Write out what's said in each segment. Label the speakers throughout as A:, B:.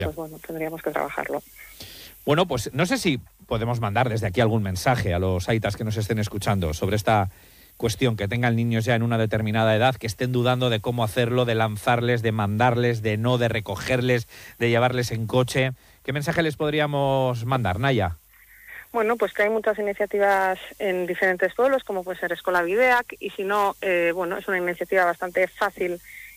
A: pues bueno, tendríamos que trabajarlo.
B: Bueno, pues no sé si podemos mandar desde aquí algún mensaje a los aitas que nos estén escuchando sobre esta cuestión, que tengan niños ya en una determinada edad, que estén dudando de cómo hacerlo, de lanzarles, de mandarles, de recogerles, de llevarles en coche. ¿Qué mensaje les podríamos mandar, Naya?
A: Bueno, pues que hay muchas iniciativas en diferentes pueblos, como puede ser Escola Bideac, y si no, bueno, es una iniciativa bastante fácil,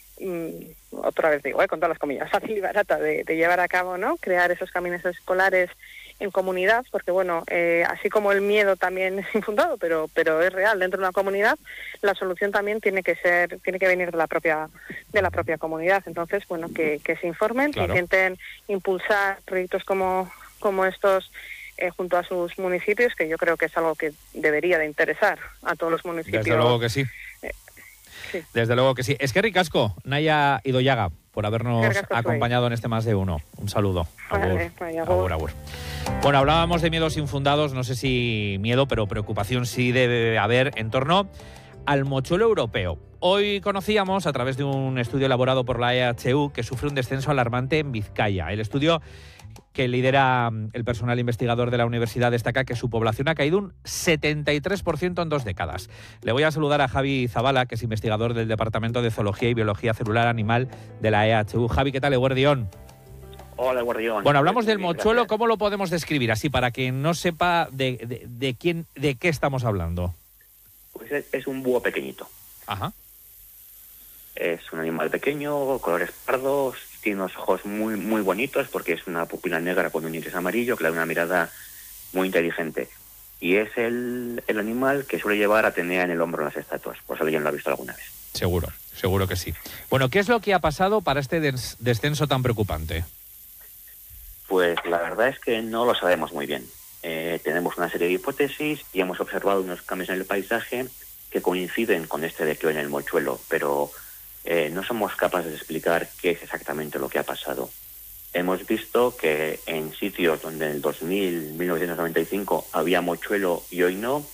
A: otra vez digo, con todas las comillas, fácil y barata de llevar a cabo, ¿no? Crear esos caminos escolares en comunidad, porque bueno, así como el miedo también es infundado, pero es real dentro de una comunidad, la solución también tiene que venir de la propia comunidad. Entonces, bueno, que se informen, claro, que intenten impulsar proyectos como estos junto a sus municipios, que yo creo que es algo que debería de interesar a todos los municipios.
B: Desde luego que sí. Sí. Desde luego que sí. Es que ricasco, Naya Idoyaga, por habernos acompañado en este Más de Uno. Un saludo.
A: Vale,
B: agur. Bueno, hablábamos de miedos infundados, no sé si miedo, pero preocupación sí debe haber en torno al mochuelo europeo. Hoy conocíamos, a través de un estudio elaborado por la EHU, que sufre un descenso alarmante en Vizcaya. El estudio que lidera el personal investigador de la universidad destaca que su población ha caído un 73% en 2 décadas. Le voy a saludar a Javi Zabala, que es investigador del Departamento de Zoología y Biología Celular Animal de la EHU. Javi, ¿qué tal, Eguardión?
C: Hola, Eguardión.
B: Bueno, hablamos del mochuelo, gracias. ¿Cómo lo podemos describir así, para quien no sepa de qué estamos hablando?
C: Pues es un búho pequeñito.
B: Ajá.
C: Es un animal pequeño, colores pardos, tiene unos ojos muy, muy bonitos porque es una pupila negra con un iris amarillo que le da una mirada muy inteligente. Y es el animal que suele llevar a Atenea en el hombro en las estatuas, por si alguien lo ha visto alguna vez.
B: Seguro que sí. Bueno, ¿qué es lo que ha pasado para este descenso tan preocupante?
C: Pues la verdad es que no lo sabemos muy bien. Tenemos una serie de hipótesis y hemos observado unos cambios en el paisaje que coinciden con este declive en el mochuelo, pero no somos capaces de explicar qué es exactamente lo que ha pasado. Hemos visto que en sitios donde en el 1995 había mochuelo y hoy no,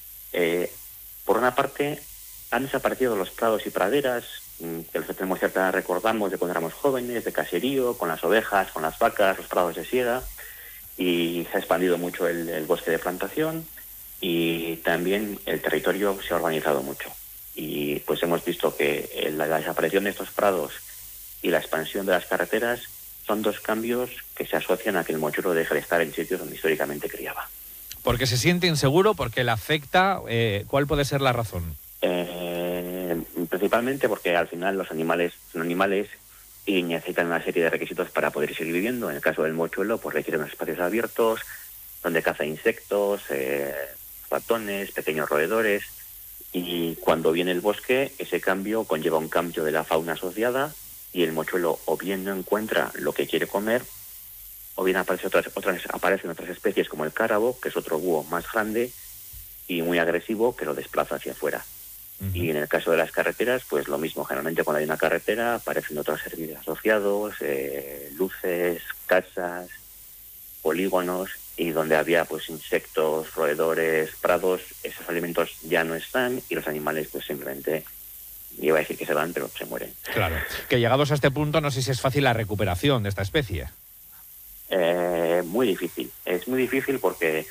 C: por una parte han desaparecido los prados y praderas, que los que tenemos cierta recordamos de cuando éramos jóvenes, de caserío, con las ovejas, con las vacas, los prados de siega, y se ha expandido mucho el bosque de plantación y también el territorio se ha urbanizado mucho. Y pues hemos visto que la desaparición de estos prados y la expansión de las carreteras son 2 cambios que se asocian a que el mochuelo deje de estar en sitios donde históricamente criaba.
B: ¿Porque se siente inseguro? ¿Porque le afecta? ¿Cuál puede ser la razón?
C: Principalmente porque al final los animales son animales y necesitan una serie de requisitos para poder seguir viviendo. En el caso del mochuelo, pues requiere unos espacios abiertos donde caza insectos, ratones, pequeños roedores. Y cuando viene el bosque, ese cambio conlleva un cambio de la fauna asociada y el mochuelo o bien no encuentra lo que quiere comer, o bien aparecen otras especies como el cárabo, que es otro búho más grande y muy agresivo, que lo desplaza hacia afuera. Uh-huh. Y en el caso de las carreteras, pues lo mismo. Generalmente cuando hay una carretera aparecen otros servicios asociados, luces, casas, polígonos, y donde había pues insectos, roedores, prados, esos alimentos ya no están y los animales pues simplemente, iba a decir que se van, pero se mueren.
B: Claro, que llegados a este punto no sé si es fácil la recuperación de esta especie.
C: Muy difícil, es muy difícil porque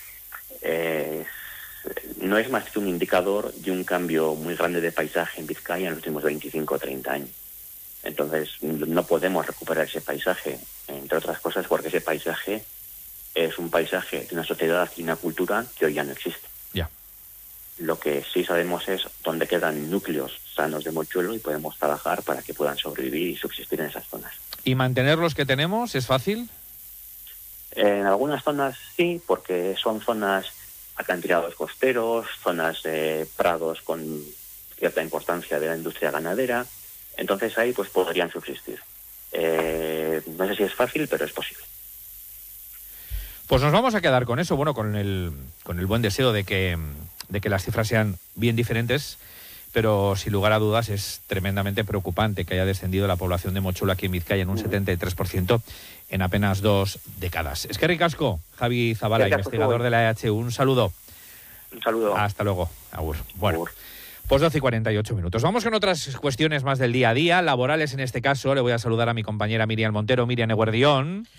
C: no es más que un indicador de un cambio muy grande de paisaje en Vizcaya en los últimos 25 o 30 años. Entonces no podemos recuperar ese paisaje, entre otras cosas porque ese paisaje es un paisaje de una sociedad y una cultura que hoy ya no existe.
B: Ya.
C: Lo que sí sabemos es dónde quedan núcleos sanos de mochuelo y podemos trabajar para que puedan sobrevivir y subsistir en esas zonas.
B: ¿Y mantener los que tenemos es fácil?
C: En algunas zonas sí, porque son zonas acantilados costeros, zonas de prados con cierta importancia de la industria ganadera. Entonces ahí pues podrían subsistir. No sé si es fácil, pero es posible.
B: Pues nos vamos a quedar con eso, bueno, con el buen deseo de que las cifras sean bien diferentes, pero sin lugar a dudas es tremendamente preocupante que haya descendido la población de mochuelo aquí en Vizcaya en un 73% en apenas 2 décadas. Es que ricasco, Javi Zabala, investigador de la EHU. Un saludo.
C: Un saludo.
B: Hasta luego. Agur. Bueno, Pues 12 y 48 minutos. Vamos con otras cuestiones más del día a día, laborales en este caso. Le voy a saludar a mi compañera Miriam Montero, Miriam Eguerdión.